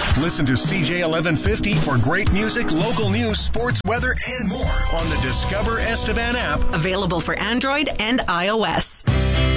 Listen to CJ 1150 for great music, local news, sports, weather, and more on the Discover Estevan app. Available for Android and iOS.